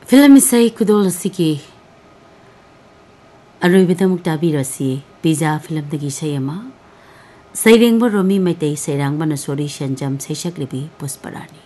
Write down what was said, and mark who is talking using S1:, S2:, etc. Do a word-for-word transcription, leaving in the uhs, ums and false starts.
S1: film इसाई खुदोल सिकी अरोइबदमुक ताबिरसी pizza film दगी सयमा सैरेंगब रोमी मैतै सैरांगबन सोरी संजम सैसक्रिबी पुष्परानी